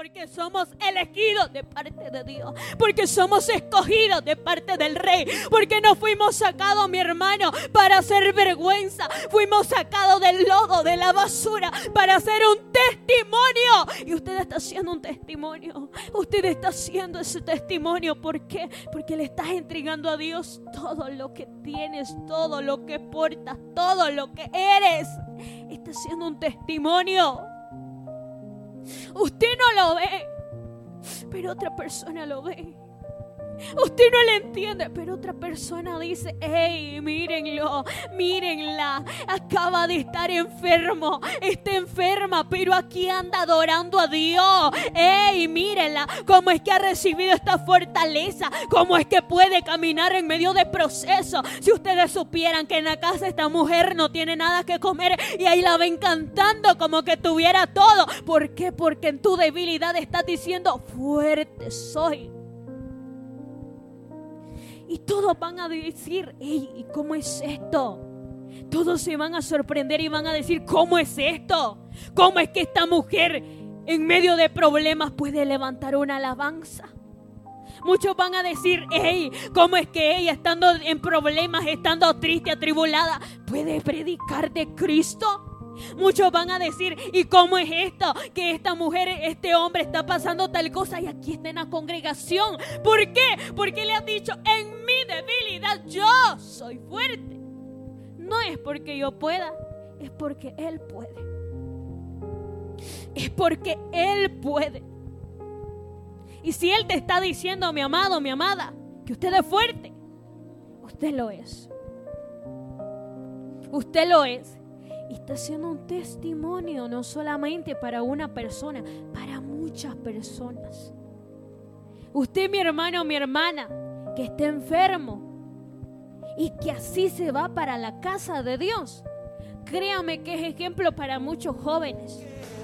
porque somos elegidos de parte de Dios, porque somos escogidos de parte del Rey, porque no fuimos sacados, mi hermano, para hacer vergüenza. Fuimos sacados del lodo, de la basura, para hacer un testimonio. Y usted está haciendo un testimonio. Usted está haciendo ese testimonio. ¿Por qué? Porque le estás entregando a Dios todo lo que tienes, todo lo que portas, todo lo que eres. Está haciendo un testimonio. Usted no lo ve, pero otra persona lo ve. Usted no le entiende, pero otra persona dice: hey, mírenlo, mírenla, acaba de estar enfermo, está enferma, pero aquí anda adorando a Dios. Hey, mírenla, cómo es que ha recibido esta fortaleza, cómo es que puede caminar en medio de proceso. Si ustedes supieran que en la casa esta mujer no tiene nada que comer y ahí la ven cantando como que tuviera todo. ¿Por qué? Porque en tu debilidad estás diciendo: fuerte soy. Y todos van a decir: ¡ey! ¿Y cómo es esto? Todos se van a sorprender y van a decir: ¿cómo es esto? ¿Cómo es que esta mujer en medio de problemas puede levantar una alabanza? Muchos van a decir: ¡ey! ¿Cómo es que ella, estando en problemas, estando triste, atribulada, puede predicar de Cristo? Muchos van a decir: ¿y cómo es esto? Que esta mujer, este hombre está pasando tal cosa y aquí está en la congregación. ¿Por qué? Porque le han dicho: en mi debilidad yo soy fuerte. No es porque yo pueda, es porque Él puede. Es porque Él puede. Y si Él te está diciendo, mi amado, mi amada, que usted es fuerte, usted lo es. Usted lo es. Y está haciendo un testimonio no solamente para una persona, para muchas personas. Usted, mi hermano, mi hermana, que está enfermo y que así se va para la casa de Dios, créame que es ejemplo para muchos jóvenes.